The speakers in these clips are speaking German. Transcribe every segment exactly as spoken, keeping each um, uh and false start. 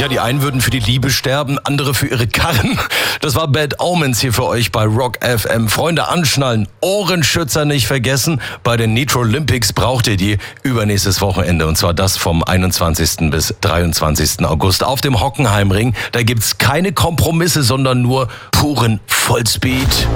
Ja, die einen würden für die Liebe sterben, andere für ihre Karren. Das war Bad Omens hier für euch bei Rock F M. Freunde, anschnallen, Ohrenschützer nicht vergessen. Bei den Nitro Olympics braucht ihr die übernächstes Wochenende. Und zwar das vom einundzwanzigsten bis dreiundzwanzigsten August auf dem Hockenheimring. Da gibt's keine Kompromisse, sondern nur puren Vollspeed.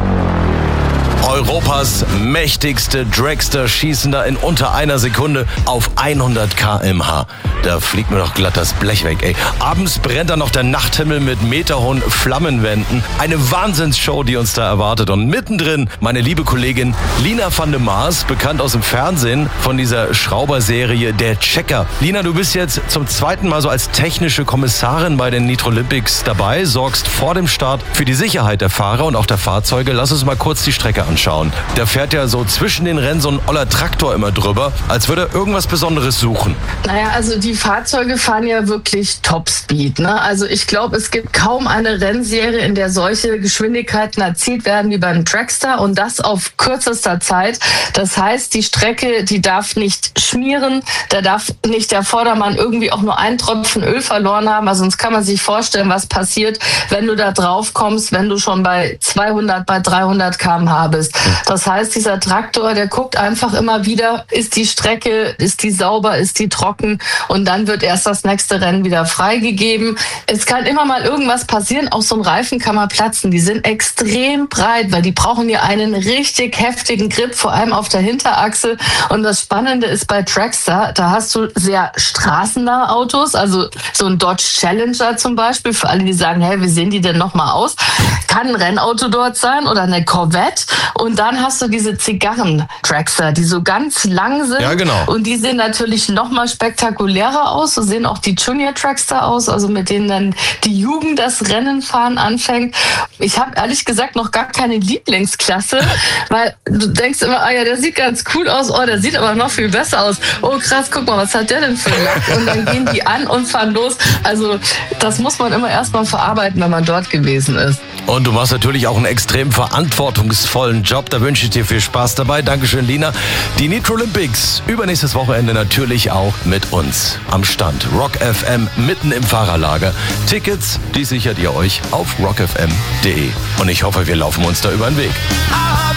Europas mächtigste Dragster schießen da in unter einer Sekunde auf hundert Kilometer pro Stunde. Da fliegt mir doch glatt das Blech weg, ey. Abends brennt dann noch der Nachthimmel mit meterhohen Flammenwänden. Eine Wahnsinnsshow, die uns da erwartet. Und mittendrin meine liebe Kollegin Lina van de Maas, bekannt aus dem Fernsehen von dieser Schrauberserie Der Checker. Lina, du bist jetzt zum zweiten Mal so als technische Kommissarin bei den Nitro Olympics dabei, sorgst vor dem Start für die Sicherheit der Fahrer und auch der Fahrzeuge. Lass uns mal kurz die Strecke anschauen. Da fährt ja so zwischen den Rennen so ein oller Traktor immer drüber, als würde er irgendwas Besonderes suchen. Naja, also die Fahrzeuge fahren ja wirklich Topspeed, ne? Also ich glaube, es gibt kaum eine Rennserie, in der solche Geschwindigkeiten erzielt werden wie beim Dragster und das auf kürzester Zeit. Das heißt, die Strecke, die darf nicht schmieren, da darf nicht der Vordermann irgendwie auch nur einen Tropfen Öl verloren haben, also sonst kann man sich vorstellen, was passiert, wenn du da drauf kommst, wenn du schon bei zweihundert, bei dreihundert Kilometer pro Stunde bist. Das heißt, dieser Traktor, der guckt einfach immer wieder, ist die Strecke, ist die sauber, ist die trocken und dann wird erst das nächste Rennen wieder freigegeben. Es kann immer mal irgendwas passieren, auch so ein Reifen kann mal platzen. Die sind extrem breit, weil die brauchen ja einen richtig heftigen Grip, vor allem auf der Hinterachse. Und das Spannende ist bei Dragster, da hast du sehr straßennahe Autos, also so ein Dodge Challenger zum Beispiel, für alle, die sagen, hey, wie sehen die denn nochmal aus? Kann ein Rennauto dort sein oder eine Corvette. Und dann hast du diese Zigarren-Dragster, die so ganz lang sind. Ja, genau. Und die sehen natürlich noch mal spektakulärer aus. So sehen auch die Junior-Dragster aus, also mit denen dann die Jugend das Rennenfahren anfängt. Ich habe ehrlich gesagt noch gar keine Lieblingsklasse, weil du denkst immer, ah ja, der sieht ganz cool aus, oh, der sieht aber noch viel besser aus. Oh krass, guck mal, was hat der denn für ein Lack? Und dann gehen die an und fahren los. Also das muss man immer erst mal verarbeiten, wenn man dort gewesen ist. Und du machst natürlich auch einen extrem verantwortungsvollen Job. Da wünsche ich dir viel Spaß dabei. Dankeschön, Lina. Die Nitro Olympics übernächstes Wochenende natürlich auch mit uns am Stand. Rock F M mitten im Fahrerlager. Tickets, die sichert ihr euch auf rock f m punkt d e. Und ich hoffe, wir laufen uns da über den Weg.